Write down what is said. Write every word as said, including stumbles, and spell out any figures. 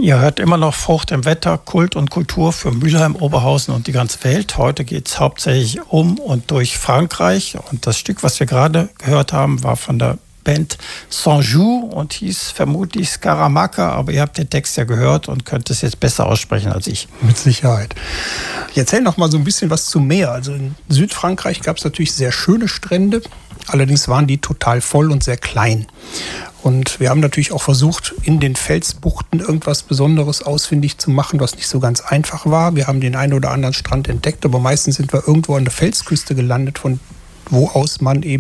Ihr hört immer noch Frucht im Wetter, Kult und Kultur für Mülheim, Oberhausen und die ganze Welt. Heute geht es hauptsächlich um und durch Frankreich. Und das Stück, was wir gerade gehört haben, war von der Band Saint-Just und hieß vermutlich Scaramaka. Aber ihr habt den Text ja gehört und könnt es jetzt besser aussprechen als ich. Mit Sicherheit. Ich erzähle noch mal so ein bisschen was zum Meer. Also in Südfrankreich gab es natürlich sehr schöne Strände. Allerdings waren die total voll und sehr klein. Und wir haben natürlich auch versucht, in den Felsbuchten irgendwas Besonderes ausfindig zu machen, was nicht so ganz einfach war. Wir haben den einen oder anderen Strand entdeckt, aber meistens sind wir irgendwo an der Felsküste gelandet, von wo aus man eben